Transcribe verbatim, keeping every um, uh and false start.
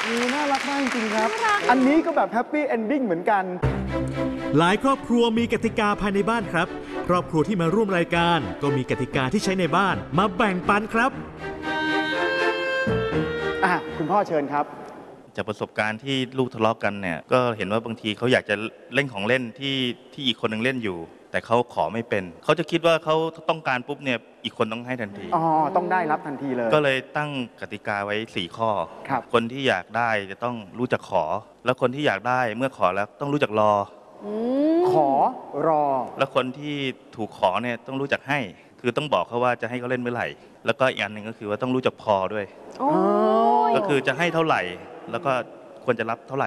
นี่น่ารักมากจริงๆครับ อันนี้ก็แบบแฮปปี้เอนดิ้งเหมือนกันหลายครอบครัวมีกติกาภายในบ้านครับครอบครัวที่มาร่วมรายการก็มีกติกาที่ใช้ในบ้านมาแบ่งปันครับอ่ะคุณพ่อเชิญครับจากประสบการณ์ที่ลูกทะเลาะกันเนี่ยก็เห็นว่าบางทีเขาอยากจะเล่นของเล่นที่ที่อีกคนนึงเล่นอยู่ แต่เขาขอไม่เป็นเขาจะคิดว่าเขาต้องการปุ๊บเนี่ยอีกคนต้องให้ทันทีอ๋อ ต้องได้รับทันทีเลยก็เลยตั้งกติกาไว้สี่ข้อครับคนที่อยากได้จะต้องรู้จักขอ แล้วคนที่อยากได้เมื่อขอแล้วต้องรู้จักรอขอรอแล้วคนที่ถูกขอเนี่ยต้องรู้จักให้ คือต้องบอกเขาว่าจะให้เขาเล่นเมื่อไหร่ แล้วก็อีกอันหนึ่งก็คือว่าต้องรู้จักพอด้วยโอ้ก็คือจะให้เท่าไหร่ แล้วก็ควรจะรับเท่าไหร่